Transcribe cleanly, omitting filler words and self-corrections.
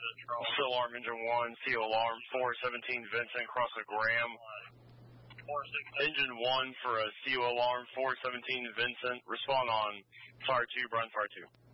CO alarm engine 1, CO alarm 417 Vincent, cross the Graham. Engine 1 for a CO alarm 417 Vincent, respond on fire 2, Brian fire 2.